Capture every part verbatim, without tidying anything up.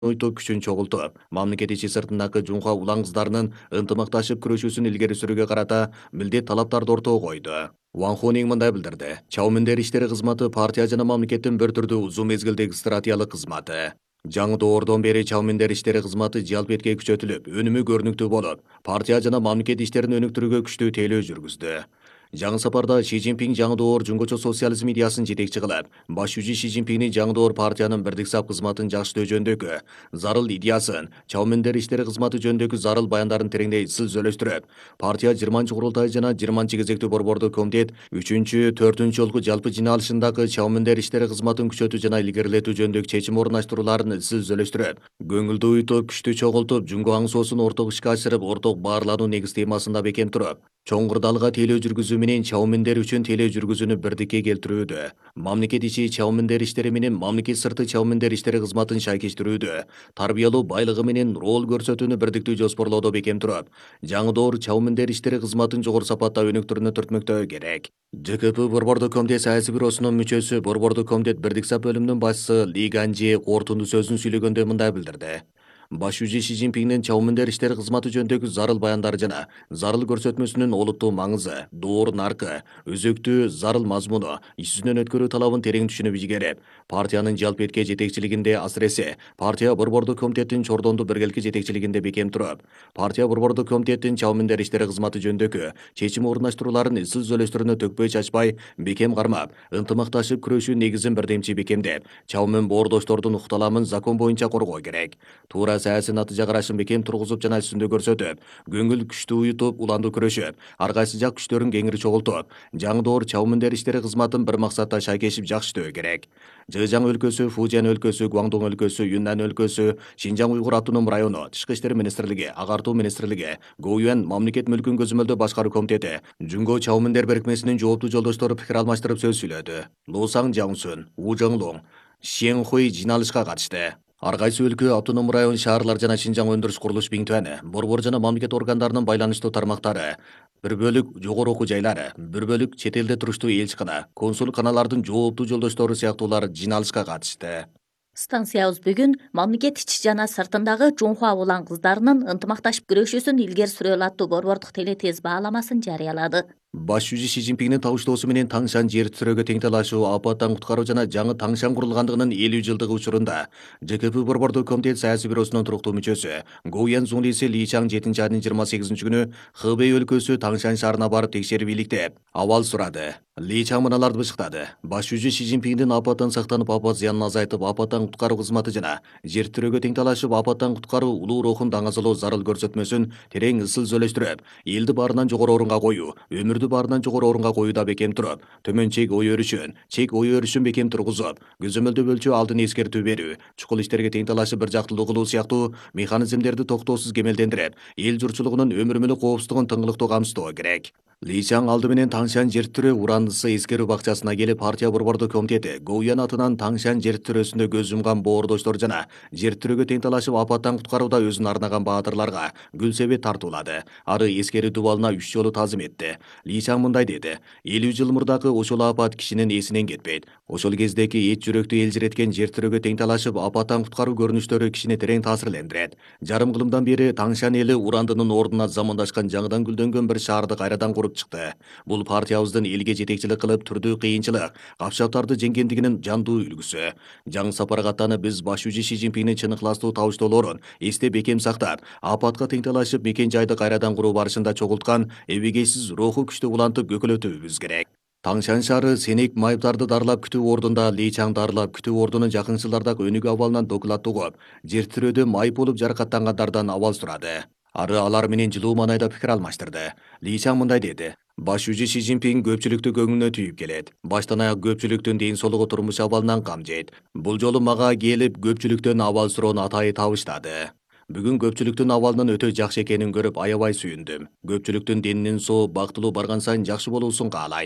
Уйту күчүн чогултуп, мамлекет ичи сыртындагы жунха улан кыздарынын ынтымакташып күрөшүүсүн илгери сүрүүгө карата милдет талаптарды ортого койду. Ван Хунинг мындай билдирди. Чау Мендер иштери кызматы партия жана мамлекеттин бир түрдүү узун мезгилдеги стратегиялык кызматы. Жаңы доордон бери Чау Мендер иштери кызматы жалпы этке күчөтүлүп, өнүмү көрүнүктүү болуп, партия жана мамлекет иштерин өнүктүрүүгө күчтүү тейлөө жүргүздү. Жаңы сапарда Ши Цзиньпин жаңы доор жунгочо социализм идеясын жетекчи кылып, баш жүзү Ши Цзиньпиндин жаңы доор партиянын бирдик сап кызматын жакшытөө жөнүндөгү зарыл идеясын, Чау Мендер иштери кызматы жөнүндөгү зарыл баяндарын тереңдей сүйлөштүрүп, партия жыйырманчы курултай жана жыйырманчы кезектүү борбордук комитет үчүнчү, төртүнчү жолку жалпы жыйналышындагы Чау Мендер иштери кызматын күчөтүү жана илгерилетүү жөнүндөгү чечим орунаштырууларын сүйлөштүрүп, көңүлдүү уйтуп, күчтүү чогултуп, жунго аң соосун орток ишке ашырып, орток баарлануу негиз темасында бекем туруп, чоң кырдаалга тейлөө жүргүзүү менен Чау Мендер үчүн тейлөө жүргүзүүнү бирдикке келтирүүдө, мамлекет ичи Чау Мендер иштери менен мамлекет сырты Чау Мендер иштери кызматын шайкештирүүдө, тарбиялоо байлыгы менен роль көрсөтүүнү бирдиктүү жоспорлоодо бекем туруп, жаңы доор Чау Мендер иштери кызматын жогору сапатта өнүктүрүүнү түртмөктөө керек. Ж К П борбордук комитет саясий бюросунун мүчөсү, борбордук комитет бирдик сап бөлүмүнүн башчысы Ли Ганжи кортундуу сөзүн сүйлөгөндө мындай билдирди. Баш жүзү Ши Цзиньпиндин Чау Мендер иштери кызматы жөнүндөгү зарыл баяндары жана зарыл көрсөтмөсүнүн олуттуу маңызы, доорун аркы, өзөктүү зарыл мазмуну, иш жүзүнөн өткөрүү талабын терең түшүнүп ийгерип, партиянын жалпы этке жетекчилигинде, асыресе партия борбордук комитеттин чордондуу биргелки жетекчилигинде бекем туруп, партия борбордук комитеттин Чау Мендер иштери кызматы жөнүндөгү чечим орунаштырууларын сүйлөштөрүнө төкпөй чачпай бекем кармап, ынтымакташып күрөшүү негизин бирдемчи бекемдеп, Чау Мен боордоштордун укталамын закон боюнча коргоо керек. Туура саясий натыйжа карашын бекем тургузуп жана үстүндө көрсөтүп, көңүл күчтүү уютуп, уланды күрөшүп, ар кайсы жак күчтөрүн кеңири чогултуп, жаңы доор Чау Мендер иштери кызматын бир максатта шайкешип жакшытөө керек. Жыжаң өлкөсү, Фужиан өлкөсү, Гуандун өлкөсү, Юннан өлкөсү, Шинжаң уйгур автоном району, Тышкы иштер министрлиги, Агартуу министрлиги, Гоюэн мамлекет мүлкүн көзөмөлдөө башкаруу комитети, Жунго Чау Мендер беркмесинин жооптуу жолдоштору пикир алмаштырып сөз сүйлөдү. Лосаң Жаңсун, У Жоңлуң, Шен Хуй жыйналышка катышты. Ар кайсы өлкө, автоном район, шаарлар жана Шинжаң өндүрүш курулуш биңтүөни, борбор жана мамлекет органдарынын байланыштуу тармактары, бир бөлүк жогору окуу жайлары, бир бөлүк чет элде туруштуу элчикана, консулканалардын жооптуу жолдоштору сыяктуулар жыйналышка катышты. Станциябыз бүгүн мамлекет ичи жана сыртындагы жунхуа улан кыздарынын ынтымакташып күрөшүүсүн илгери сүрөөл аттуу борбордук телетез бааламасын жарыялады. Баш жүзү Ши Цзиньпиндин табыштоосу менен Таңшан жер титирөөгө тең талашуу, апаттан куткаруу жана жаңы Таңшан курулгандыгынын элүү жылдыгы учурунда Ж К П борбордук комитет саясий бюросунун туруктуу мүчөсү Гоуян Зунлиси Ли Чаң жетинчи айдын жыйырма сегизинчи күнү Хэбэй өлкөсү Таңшан шаарына барып текшерип иликтеп, абал сурады. Ли Чаң мыналарды бышыктады. Баш жүзү Ши Цзиньпиндин апаттан сактанып, апат зыянын азайтып, апаттан куткаруу кызматы жана жер титирөөгө тең талашып, апаттан куткаруу улуу рухун даңазалоо зарыл көрсөтмөсүн терең ысыл сүйлөштүрүп, элди баарынан жогору орунга коюу, өмүрдү баарынан жогору орунга коюуда бекем туруп, төмөн чек ой өрүшүн, чек ой өрүшүн бекем тургузуп, көзөмөлдөө бөлчү алдын эскертүү берүү, чукул иштерге тең талашып бир жактылуу кылуу сыяктуу механизмдерди токтоосуз кемелдендирип, эл журтчулугунун өмүр мүлүк коопсуздугун тыңгылыктуу камсыздоо керек. Ли Чаң алды менен Таңшан жер титирөө урандысы эскерүү бакчасына келип, партия борбордук комитети Гоуян атынан Таңшан жер титирөөсүндө көз жумган боордоштор жана жер титирөөгө тең талашып апаттан куткарууда өзүн арнаган баатырларга гүл себет тартуулады. Ары эскерүү дубалына үч жолу таазим этти. Ли Чаң мындай деди. элүү жыл мурдагы ошол апат кишинин эсинен кетпейт. Ошол кездеки эч жүрөктү элжиреткен жер титирөөгө тең талашып апаттан куткаруу көрүнүштөрү кишини терең таасирлендирет. Жарым кылымдан бери Таңшан эли урандынын ордуна замандашкан жаңыдан гүлдөнгөн бир шаарды кайрадан куруп чыкты. Бул партиябыздын элге жетекчилик кылып түрдүү кыйынчылык, капшаптарды жеңгендигинин жандуу үлгүсү. Жаңы сапарга аттанып, биз баш жүзү Ши Цзиньпиндин чын ыкластуу табыштоолорун эсте бекем сактап, апатка тең талашып мекен жайды кайрадан куруу барышында чогулткан эбегейсиз руху күчтү улантып көкөлөтүүбүз керек. Таңшан шаары Сенек майыптарды дарылап күтүү ордунда Ли Чаң дарылап күтүү ордунун жакын жылдардагы өнүгүү абалынан доклад угуп, жер титирөөдө майып болуп жаракаттангандардан абал сурады. Ары алар менен жылуу маанайда пикир алмаштырды. Ли Чаң мындай деди. Баш жүзү Ши Цзиньпин көпчүлүктү көңүлүнө түйүп келет. Баштан аяк көпчүлүктүн ден соолугу, турмуш абалынан камжейт. Бул жолу мага келип көпчүлүктөн абал суроону атайы табыштады. Бүгүн көпчүлүктүн абалынын өтө жакшы экенин көрүп аябай сүйүндүм. Көпчүлүктүн денинин соо, бактылуу барган сайын жакшы болуусун каалайм.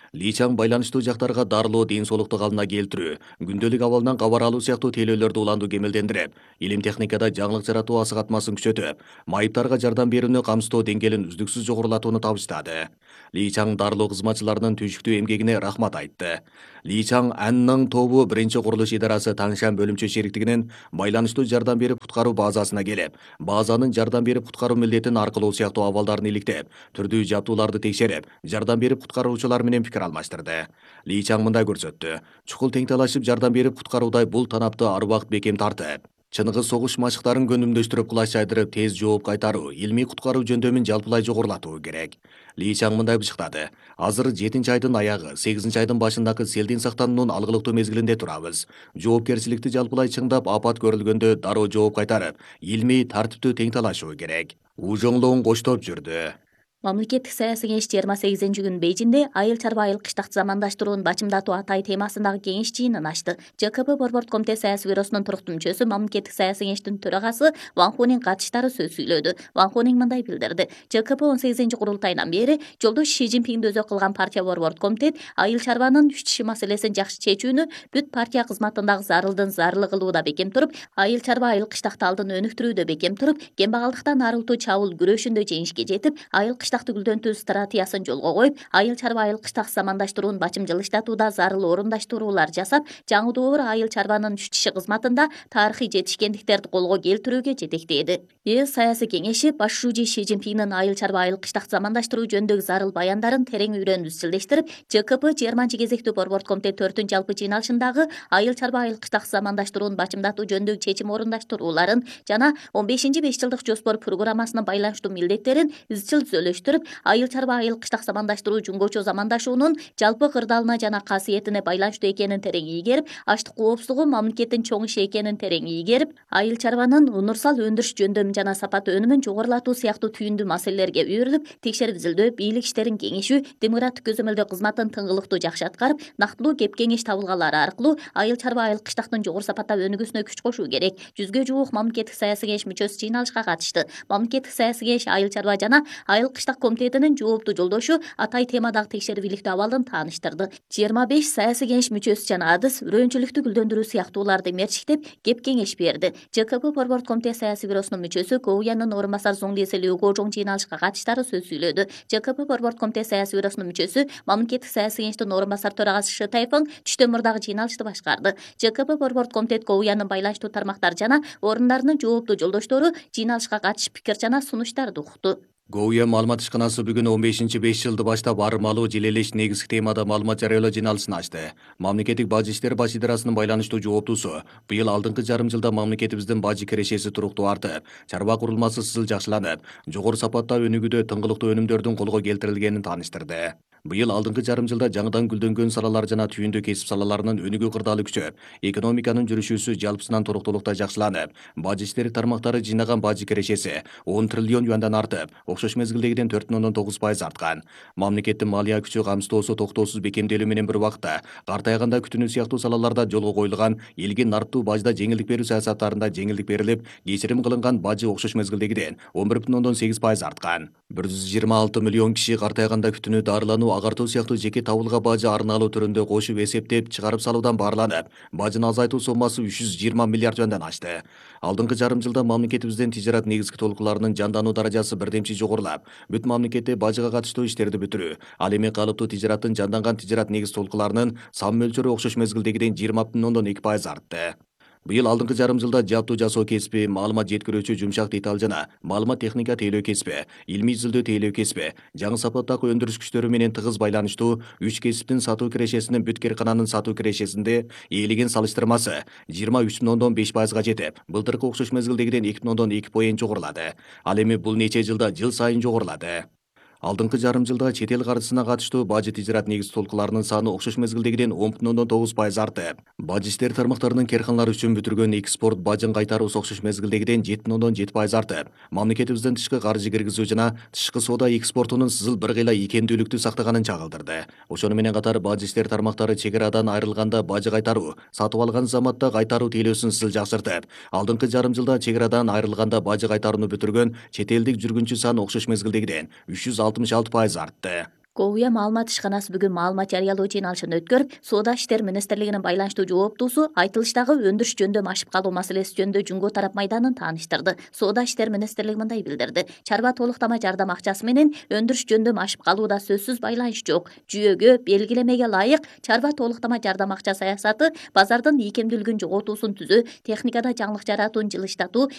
Ли Чаң байланыштуу жактарга дарылоо, ден соолукту калыбына келтирүү, күндөлүк абалынан кабар алуу сыяктуу тейлөөлөрдү уланду кемелдендирип, илим техникада жаңылык жаратуу асыгатмасын күчөтүп, майыптарга жардам берүүнү камсыздоо деңгээлин үздүксүз жогорулатууну табыштады. Ли Чаң дарылоо кызматчыларынын түшүктүү эмгегине рахмат айтты. Ли Чаң Анның тобу биринчи курулуш идарасы Таңшан бөлүмчө шериктигинин байланыштуу жардам берип куткаруу базасына келип, базанын жардам берип куткаруу милдетин аркылоо сыяктуу абалдарын иликтеп, түрдүү жабдууларды текшерип, жардам берип куткаруучулар менен пикир алмаштырды. Ли Чаң мындай көрсөттү: чукул тең талашып жардам берип куткаруудай бул танапты ар убакыт бекем тартып, чыныгы согуш машыктарын көнүмдөштүрүп, кулач жайдырып, тез жооп кайтаруу, илмий куткаруу жөндөмүн жалпылай жогорулатуу керек. Ли Чаң мындай бышыктады: азыр жетинчи айдын аягы, сегизинчи айдын башындагы селден сактануунун алгылыктуу мезгилинде турабыз. Жоопкерчиликти жалпылай чыңдап, апат көрүлгөндө дароо жооп кайтарып, илмий, тартиптүү тең талашуу керек. Ужоңлоң коштоп жүрдү. Мамлекеттик саясий кеңеш жыйырма сегизинчи күнү Бейжиңде айыл чарба айыл кыштак замандаштырууну бачымдатуу атай темасындагы кеңеш жыйынын ачты. ЖКП Борбордук комитет саясий бюросунун туруктуу мүчөсү, мамлекеттик саясий кеңештин төрагасы Ван Хунин катышкычтары сөз сүйлөдү. Ван Хунин мындай билдирди: ЖКП он сегизинчи курултайынан бери жолдош Ши Цзиньпинди өзөк кылган партия Борбордук комитет айыл чарбанын үч маселесин жакшы чечүүнү бүт партия кызматындагы зарылдын зарылы кылууда бекем туруп, айыл чарба айыл кыштакты алдын өнүктүрүүдө бекем туруп, кембагалдыктан арылтуу чабуул күрөшүндө жеңишке жетип, айыл кыштакты гүлдөнтүү стратегиясын жолго коюп, айыл чарба айыл кыштак замандаштырууну бачым жылыштатууда зарыл орундаштыруулар жасап, жаңы доор айыл чарбанын үч тиши кызматында тарыхый жетишкендиктерди колго келтирүүгө жетектеди. Эл саясий кеңеши баш шүүжи Ши Цзиньпиндин айыл чарба айыл кыштак замандаштыруу жөнүндөгү зарыл баяндарын терең үйрөнүп изчилдештирип, ЖКП жыйырманчы кезектүү Борбордук комитет төртүнчү жалпы жыйналышындагы айыл чарба айыл кыштак замандаштырууну бачымдатуу жөнүндөгү чечим орундаштырууларын жана он бешинчи беш жылдык жоспор программасынын байланыштуу милдеттерин изчил түзөлүштүрүп, айыл чарба айыл кыштак замандаштыруу жумгочу замандашуунун жалпы кырдаалына жана касиетине байланыштуу экенин терең ийгерип, аштык коопсуздугу мамлекеттин чоң иши экенин терең ийгерип, айыл чарбанын унурсал өндүрүш жөндөмүн жана сапаты өнүмүн жогорулатуу сыяктуу түйүндүү маселелерге үйрүлүп, текшерип изилдөө, бийлик иштерин кеңешүү, демократик көзөмөлдөө кызматын тыңгылыктуу жакшы аткарып, нактылуу кеп кеңеш табылгалары аркылуу айыл чарба айыл кыштактын жогору сапатта өнүгүүсүнө күч кошуу керек. Жүзгө жуук мамлекеттик саясий кеңеш мүчөсү жыйналышка катышты. Мамлекеттик саясий кеңеш айыл чарба жана айыл кыштак комитетинин жооптуу жолдошу атай темадагы текшерип иликтөө абалын тааныштырды. жыйырма беш саясий кеңеш мүчөсү жана адыс үрөөнчүлүктү гүлдөндүрүү сыяктууларды мерчиктеп, кеп кеңеш берди. ЖКП Борбордук комитет саясий бюросунун мүчөсү Гоуянын орун басары Зоңдеси Лю Гожоң жыйналышка катышкычтары сөз сүйлөдү. ЖКП Борбордук комитет саясий бюросунун мүчөсү, мамлекеттик саясий кеңештин орун басары төрагасы Шы Тайфeng түштөн мурдагы жыйналышты башкарды. ЖКП Борбордук комитет Гоуянын байланыштуу тармактары жана орундарынын жооптуу жолдоштору жыйналышка катышып пикир жана сунуштарды укту. Гоуя маалымат ишканасы бүгүн он бешинчи беш жылды баштап армалуу желелеш негизги темада маалымат жарыялоо жыйналышын ачты. Мамлекеттик бажы иштери баш идарасынын байланыштуу жооптуусу быйыл алдыңкы жарым жылда мамлекетибиздин бажы кирешеси туруктуу артып, чарба курулмасы сызыл жакшыланып, жогору сапатта өнүгүүдө тыңгылыктуу өнүмдөрдүн колго келтирилгенин тааныштырды. Быйыл алдыңкы жарым жылда жаңыдан гүлдөнгөн салалар жана түйүндүү кесип салаларынын өнүгүү кырдаалы күчөп, экономиканын жүрүшүүсү жалпысынан туруктуулукта жакшыланып, бажы иштери тармактары жыйнаган бажы кирешеси он триллион юандан артып, окшош мезгилдегиден төрт бүтүн ондон тогуз пайыз арткан. Мамлекеттин малия күчү камсыздоосу токтоосуз бекемделүү менен бир убакта картайганда күтүнүү сыяктуу салаларда жолго коюлган элге нарттуу бажда жеңилдик берүү саясаттарында жеңилдик берилип, кечирим кылынган бажы окшош мезгилдегиден он бир бүтүн ондон сегиз пайыз арткан. бир жүз жыйырма алты миллион киши картайганда күтүнүү, дарылануу, агартуу сыяктуу жеке табылга бажы арналуу түрүндө кошуп эсептеп чыгарып салуудан баарланып, бажыны азайтуу соммасы үч жүз жыйырма миллиард юандан ашты. Алдыңкы жарым жылда мамлекетибиздин тижарат негизги толкууларынын жандануу даражасы бирдемчи жогорулап, бүт мамлекетте бажыга катыштуу иштерди бүтүрүү, ал эми калыптуу тижараттын жанданган тижарат негиз толкууларынын сан мөлчөрү окшош мезгилдегиден жыйырма бүтүн ондон эки пайыз артты. Быйыл алдыңкы жарым жылда жабдуу жасоо кесиби, маалымат жеткирүүчү жумшак деталь жана маалымат техника тейлөө кесиби, илмий изилдөө тейлөө кесиби, жаңы сапаттагы өндүрүш күчтөрү менен тыгыз байланыштуу үч кесиптин сатуу кирешесинин бүт кээркананын сатуу кирешесинде ээлеген салыштырмасы жыйырма үч бүтүн ондон беш пайызга жетип, былтыркы окшош мезгилдегиден эки бүтүн ондон эки поен жогорулады. Ал эми бул нече жылда жыл сайын жогорулады. Алдыңкы жарым жылда чет эл каржысына катыштуу бажы тижарат негиз толкууларынын саны окшош мезгилдегиден он бүтүн ондон тогуз пайыз артып, бажы иштери тармактарынын кээрканалар үчүн бүтүргөн экспорт бажын кайтаруусу окшош мезгилдегиден жети бүтүн ондон жети пайыз артып, мамлекетибиздин тышкы каржы киргизүү жана тышкы соода экспортунун сызыл бир кыйла ийкемдүүлүктү сактаганын чагылдырды. Ошону менен катар бажы иштери тармактары чек арадан айрылганда бажы кайтаруу, сатып алган заматта кайтаруу тейлөөсүн сызыл жакшыртып, алдыңкы жарым жылда чек арадан айрылганда бажы кайтарууну бүтүргөн чет элдик жүргүнчү саны окшош мезгилдегиден үч жүз алтымыш алты пайыз артты. Ковия маалымат ишканасы бүгүн маалымат жарыялоо жыйналышын өткөрүп, Соода иштер министрлигинин байланыштуу жооптуусу айтылыштагы өндүрүш жөнүндө машып калуу маселеси жөнүндө Жумго тарап майданын тааныштырды. Соода иштер министрлиги мындай билдирди: чарба толуктама жардам акчасы менен өндүрүш жөнүндө машып калууда сөзсүз байланыш жок. Жүйөгө, белгилемеге ылайык чарба толуктама жардам акча саясаты базардын ийкемдүүлүгүн жоготуусун түзөө, техникада жаңылык жаратууну жылыштатуу,